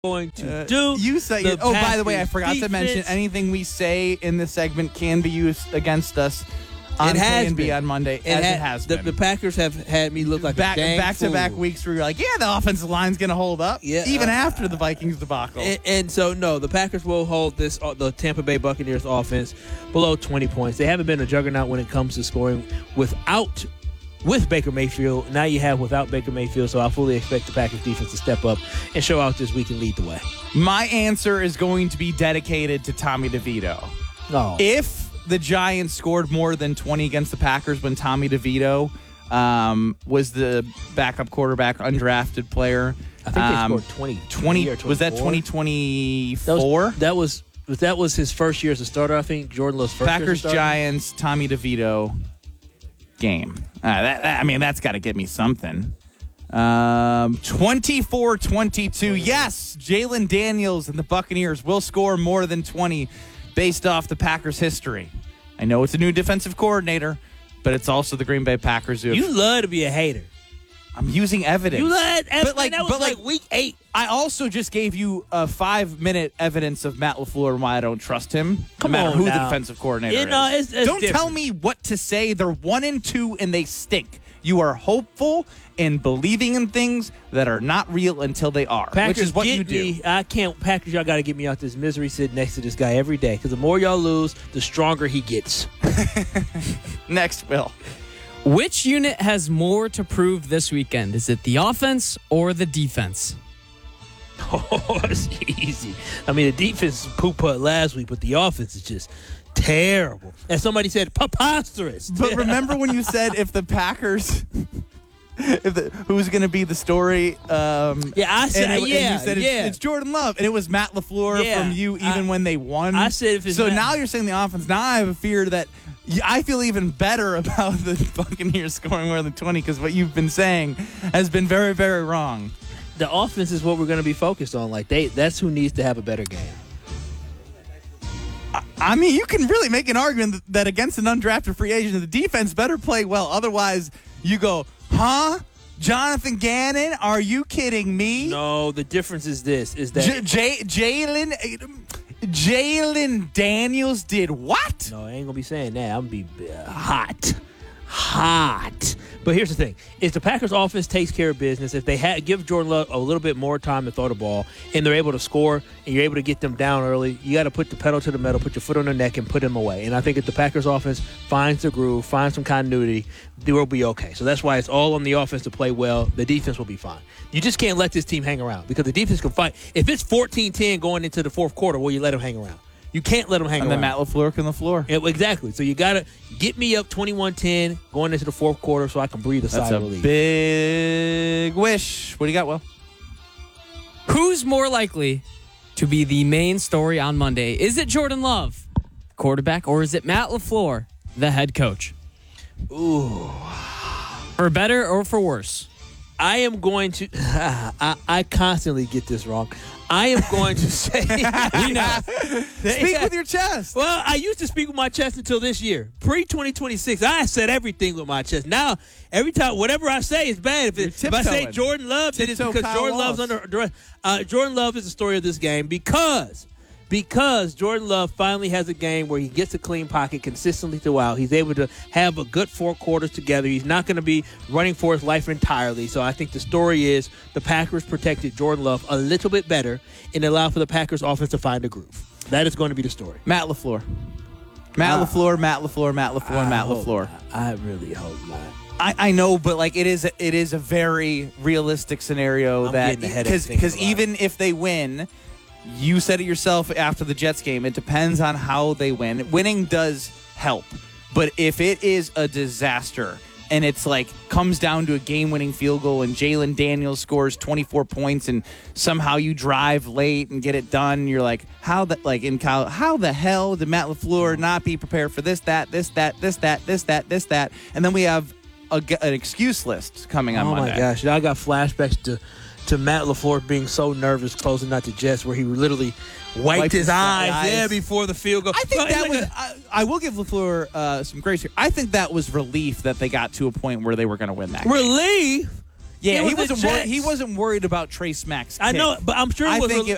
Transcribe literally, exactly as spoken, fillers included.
going to Uh, do. you say. The Oh, by the way, I Packers forgot to mention defense- anything we say in this segment can be used against us on It has K and B been. on Monday, It as ha- it has the, been. The Packers have had me look like back a dang back to back fool. weeks where you're like, yeah, the offensive line's going to hold up, Yeah, even uh, after the Vikings debacle. And, and so, no, the Packers will hold this uh, the Tampa Bay Buccaneers offense below twenty points. They haven't been a juggernaut when it comes to scoring without with Baker Mayfield. Now you have without Baker Mayfield, so I fully expect the Packers defense to step up and show out this week and lead the way. My answer is going to be dedicated to Tommy DeVito. Oh. If the Giants scored more than twenty against the Packers when Tommy DeVito um, was the backup quarterback, undrafted player, I think they um, scored twenty. twenty or was that twenty-four? twenty twenty-four? That was, that was that was his first year as a starter. I think Jordan Love's first year as a Packers starter. Giants Tommy DeVito game. Uh, that, that- I mean, that's got to get me something. Um, twenty-four twenty-two. Yes, Jalen Daniels and the Buccaneers will score more than twenty based off the Packers' history. I know it's a new defensive coordinator, but it's also the Green Bay Packers who have, You love to be a hater. I'm using evidence. You love, But like- that was but like, like- week eight. I also just gave you a five-minute evidence of Matt LaFleur and why I don't trust him, Come no matter on who the now. defensive coordinator You know, is. it's- it's don't different. tell me what to say. They're one and two, and they stink. You are hopeful and believing in things that are not real until they are, Packers, which is what get you do. Me, I can't. Packers, y'all got to get me out this misery sitting next to this guy every day. Because the more y'all lose, the stronger he gets. Next, Will. Which unit has more to prove this weekend? Is it the offense or the defense? Oh, it's easy. I mean, the defense poop putt last week, but the offense is just terrible. And somebody said preposterous. But remember when you said if the Packers, if the, who's going to be the story? Um, Yeah, I said- and it- and yeah, you said it's, yeah. it's Jordan Love, and it was Matt LaFleur Yeah, from you, even I- when they won. I said if it's so Matt- now you're saying the offense. Now I have a fear that y- I feel even better about the Buccaneers scoring more than twenty because what you've been saying has been very, very wrong. The offense is what we're going to be focused on. Like they, that's who needs to have a better game. I mean, you can really make an argument that- that against an undrafted free agent, the defense better play well. Otherwise, you go, huh? Jonathan Gannon? Are you kidding me? No, the difference is this: is that J- J- Jalen Jalen Daniels did what? no, I ain't gonna be saying that. I'm gonna be uh, hot, hot. But here's the thing: if the Packers' offense takes care of business, if they ha- give Jordan Love a little bit more time to throw the ball, and they're able to score, and you're able to get them down early, you got to put the pedal to the metal, put your foot on their neck, and put them away. And I think if the Packers' offense finds the groove, finds some continuity, they will be okay. So that's why it's all on the offense to play well. The defense will be fine. You just can't let this team hang around because the defense can fight. If it's fourteen ten going into the fourth quarter, will you let them hang around? You can't let them hang And around. then Matt LaFleur can the floor. Yeah, exactly. So you got to get me up twenty-one ten going into the fourth quarter so I can breathe a That's sigh a of relief. big wish. What do you got, Will? Who's more likely to be the main story on Monday? Is it Jordan Love, quarterback, or is it Matt LaFleur, the head coach? Ooh. For better or for worse? I am going to I, I constantly get this wrong. I am going to say we know. Speak with your chest. Well, I used to speak with my chest until this year. Pre twenty twenty-six, I said everything with my chest. Now, every time, whatever I say is bad. If, it, if I say tiptoeing. Jordan Love, then it's Tiptoe because Kyle Jordan Love's Walsh. under duress. Uh, Jordan Love is the story of this game because because Jordan Love finally has a game where he gets a clean pocket consistently throughout. He's able to have a good four quarters together. He's not going to be running for his life entirely. So I think the story is the Packers protected Jordan Love a little bit better and allowed for the Packers offense to find a groove. That is going to be the story. Matt LaFleur. Matt Uh, LaFleur, Matt LaFleur, Matt LaFleur, Matt hope LaFleur. not. I really hope not. I, I know, but like it is, a, it is a very realistic scenario I'm that getting a headache thinking because about even if they win, you said it yourself after the Jets game. It depends on how they win. Winning does help, but if it is a disaster and it's like comes down to a game-winning field goal and Jalen Daniels scores twenty-four points and somehow you drive late and get it done, you're like, how the like in Kyle, how the hell did Matt LaFleur not be prepared for this, that, this, that, this, that, this, that, this, that, and then we have a, an excuse list coming on Oh Monday. my gosh! I got flashbacks to to Matt LaFleur being so nervous closing out the Jets, where he literally wiped, Wiped his, his eyes, eyes. yeah before the field goal. I think Well, he's that like was. a- I, I will give LaFleur uh, some grace here. I think that was relief that they got to a point where they were going to win that game. relief. Yeah, It he was the wasn't. Worried, Jets. he wasn't worried about Trace Mack's. I know, kick. but I'm sure it I was. think. a- It,